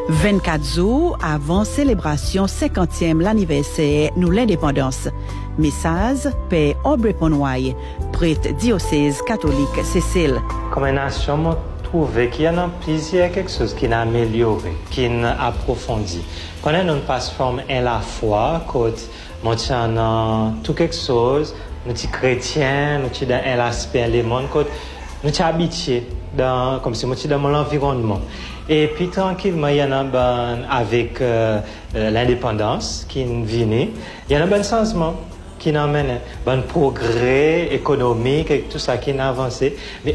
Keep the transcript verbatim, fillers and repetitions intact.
vingt-quatre jours avant célébration cinquantième l'anniversaire nous l'indépendance. Message Père Aubrey Ponoy, prêtre diocèse catholique Cécile. Comme nation, moi trouvé qu'il y a plusieurs quelque chose qui n'a amélioré, qui n'a approfondi. Quand on passe forme en la foi, quand moi tiens tout quelque chose, nous sommes chrétiens, nous sommes dans l'aspect les mondes, quand nous sommes habitués dans comme si nous sommes dans mon environnement. Et puis tranquillement, il y en a ben, avec euh, l'indépendance qui vient, il y en a un changement qui amène un bon progrès économique et tout ça qui a avancé. Mais